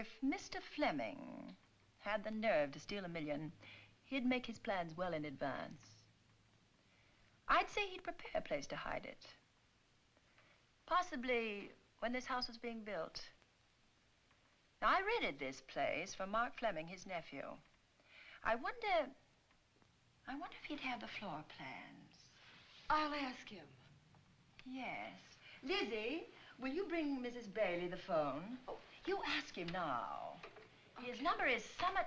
If Mr. Fleming had the nerve to steal $1 million, he'd make his plans well in advance. I'd say he'd prepare a place to hide it. Possibly when this house was being built. Now, I rented this place from Mark Fleming, his nephew. I wonder if he'd have the floor plans. I'll ask him. Yes. Lizzie, will you bring Mrs. Bailey the phone? Oh, you ask him now. Okay. His number is Summit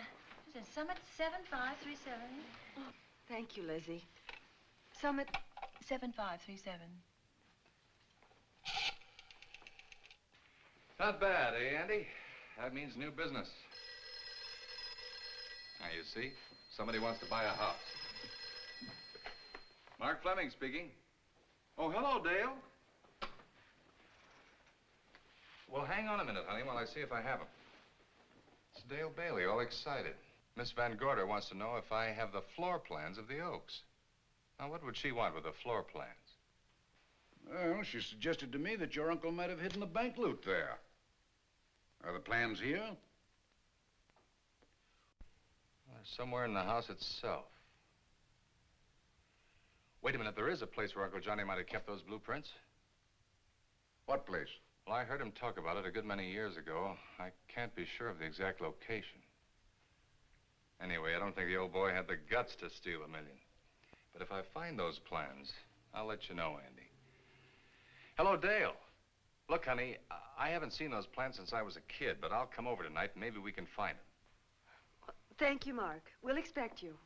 7537. Oh, thank you, Lizzie. Summit 7537. Not bad, eh, Andy? That means new business. Now, you see, somebody wants to buy a house. Mark Fleming speaking. Oh, hello, Dale. Well, hang on a minute, honey, while I see if I have him. It's Dale Bailey, all excited. Miss Van Gorder wants to know if I have the floor plans of the Oaks. Now, what would she want with the floor plans? Well, she suggested to me that your uncle might have hidden the bank loot there. Are the plans here? Well, they're somewhere in the house itself. Wait a minute, there is a place where Uncle Johnny might have kept those blueprints. What place? Well, I heard him talk about it a good many years ago. I can't be sure of the exact location. Anyway, I don't think the old boy had the guts to steal $1 million. But if I find those plans, I'll let you know, Andy. Hello, Dale. Look, honey, I haven't seen those plans since I was a kid, but I'll come over tonight and maybe we can find them. Thank you, Mark. We'll expect you.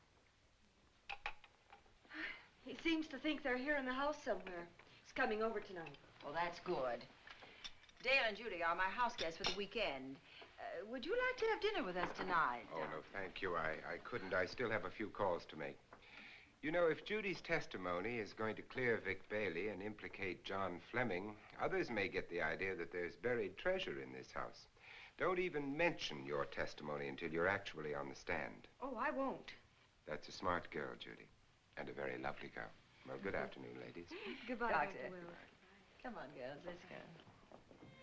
He seems to think they're here in the house somewhere. He's coming over tonight. Well, that's good. Dale and Judy are my house guests for the weekend. Would you like to have dinner with us tonight? Oh, no, thank you. I couldn't. I still have a few calls to make. You know, if Judy's testimony is going to clear Vic Bailey and implicate John Fleming, others may get the idea that there's buried treasure in this house. Don't even mention your testimony until you're actually on the stand. Oh, I won't. That's a smart girl, Judy, and a very lovely girl. Well, good afternoon, ladies. Goodbye, Doctor. Uncle Will. Come on, girls, let's go.